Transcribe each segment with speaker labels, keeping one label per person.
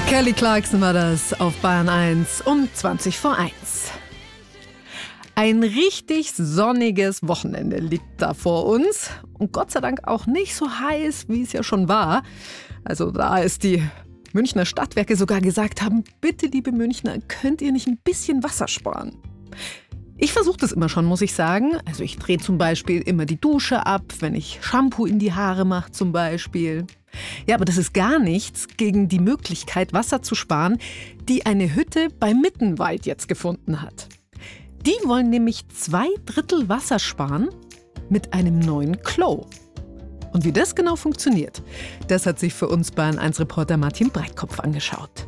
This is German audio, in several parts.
Speaker 1: Kelly Clarkson war das auf Bayern 1 um 20 vor 1. Ein richtig sonniges Wochenende liegt da vor uns. Und Gott sei Dank auch nicht so heiß, wie es ja schon war. Also da ist die Münchner Stadtwerke sogar gesagt haben, bitte liebe Münchner, könnt ihr nicht ein bisschen Wasser sparen? Ich versuche das immer schon, muss ich sagen. Also ich drehe zum Beispiel immer die Dusche ab, wenn ich Shampoo in die Haare mache zum Beispiel. Ja, aber das ist gar nichts gegen die Möglichkeit, Wasser zu sparen, die eine Hütte bei Mittenwald jetzt gefunden hat. Die wollen nämlich 2/3 Wasser sparen mit einem neuen Klo. Und wie das genau funktioniert, das hat sich für uns Bayern 1-Reporter Martin Breitkopf angeschaut.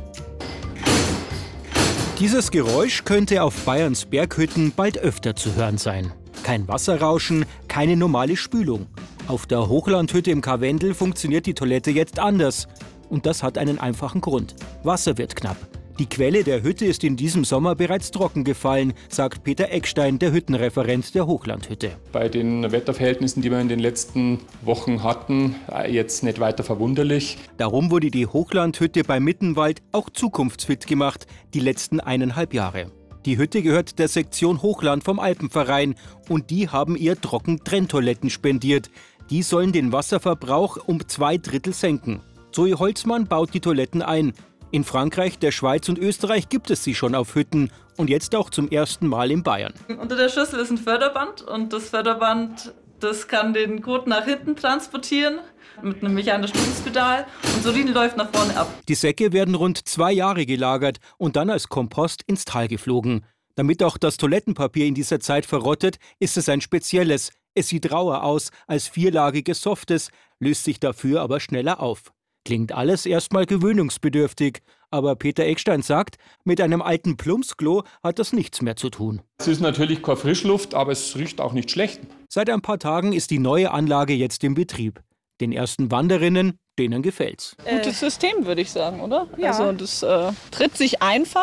Speaker 2: Dieses Geräusch könnte auf Bayerns Berghütten bald öfter zu hören sein. Kein Wasserrauschen, keine normale Spülung. Auf der Hochlandhütte im Karwendel funktioniert die Toilette jetzt anders. Und das hat einen einfachen Grund. Wasser wird knapp. Die Quelle der Hütte ist in diesem Sommer bereits trocken gefallen, sagt Peter Eckstein, der Hüttenreferent der Hochlandhütte.
Speaker 3: Bei den Wetterverhältnissen, die wir in den letzten Wochen hatten, jetzt nicht weiter verwunderlich.
Speaker 2: Darum wurde die Hochlandhütte bei Mittenwald auch zukunftsfit gemacht, die letzten 1,5 Jahre. Die Hütte gehört der Sektion Hochland vom Alpenverein und die haben ihr Trockentrenntoiletten spendiert. Die sollen den Wasserverbrauch um 2/3 senken. Zoe Holzmann baut die Toiletten ein. In Frankreich, der Schweiz und Österreich gibt es sie schon auf Hütten und jetzt auch zum ersten Mal in Bayern.
Speaker 4: Unter der Schüssel ist ein Förderband und das Förderband, das kann den Kot nach hinten transportieren mit einem mechanischen Fußpedal und so läuft nach vorne ab.
Speaker 2: Die Säcke werden rund 2 Jahre gelagert und dann als Kompost ins Tal geflogen. Damit auch das Toilettenpapier in dieser Zeit verrottet, ist es ein spezielles. Es sieht rauer aus als vierlagiges Softes, löst sich dafür aber schneller auf. Klingt alles erstmal gewöhnungsbedürftig, aber Peter Eckstein sagt, mit einem alten Plumpsklo hat das nichts mehr zu tun.
Speaker 3: Es ist natürlich keine Frischluft, aber es riecht auch nicht schlecht.
Speaker 2: Seit ein paar Tagen ist die neue Anlage jetzt im Betrieb. Den ersten Wanderinnen, denen gefällt's.
Speaker 5: Gutes System, würde ich sagen, oder?
Speaker 6: Ja.
Speaker 5: Also das tritt sich einfach.